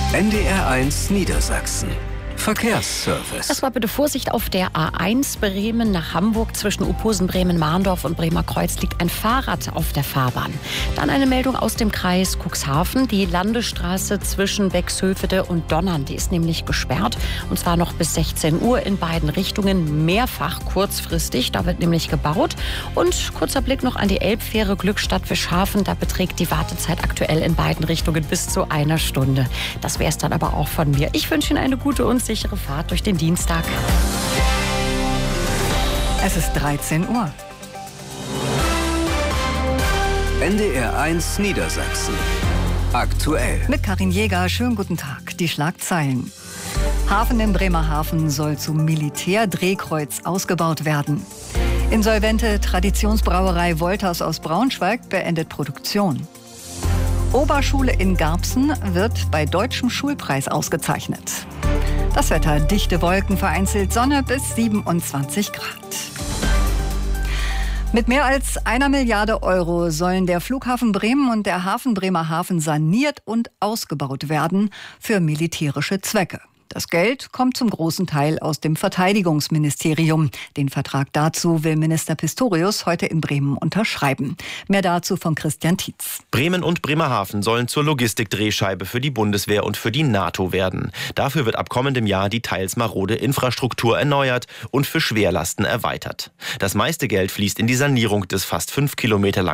NDR1 Niedersachsen. Verkehrsservice. Erstmal bitte Vorsicht auf der A1 Bremen nach Hamburg. Zwischen Uphosen, Bremen-Mahndorf und Bremer Kreuz liegt ein Fahrrad auf der Fahrbahn. Dann eine Meldung aus dem Kreis Cuxhaven. Die Landesstraße zwischen Bexhövede und Donnern, die ist nämlich gesperrt. Und zwar noch bis 16 Uhr in beiden Richtungen, mehrfach kurzfristig. Da wird nämlich gebaut. Und kurzer Blick noch an die Elbfähre Glückstadt-Fischhafen. Da beträgt die Wartezeit aktuell in beiden Richtungen bis zu 1 Stunde. Das wäre es dann aber auch von mir. Ich wünsche Ihnen eine gute und sichere Fahrt durch den Dienstag. Es ist 13 Uhr. NDR1 Niedersachsen. Aktuell. Mit Karin Jäger, schönen guten Tag. Die Schlagzeilen. Hafen in Bremerhaven soll zum Militärdrehkreuz ausgebaut werden. Insolvente Traditionsbrauerei Wolters aus Braunschweig beendet Produktion. Oberschule in Garbsen wird bei Deutschem Schulpreis ausgezeichnet. Das Wetter: dichte Wolken, vereinzelt Sonne bis 27 Grad. Mit mehr als 1 Milliarde Euro sollen der Flughafen Bremen und der Hafen Bremerhaven saniert und ausgebaut werden für militärische Zwecke. Das Geld kommt zum großen Teil aus dem Verteidigungsministerium. Den Vertrag dazu will Minister Pistorius heute in Bremen unterschreiben. Mehr dazu von Christian Tietz. Bremen und Bremerhaven sollen zur Logistikdrehscheibe für die Bundeswehr und für die NATO werden. Dafür wird ab kommendem Jahr die teils marode Infrastruktur erneuert und für Schwerlasten erweitert. Das meiste Geld fließt in die Sanierung des fast 5 Kilometer langen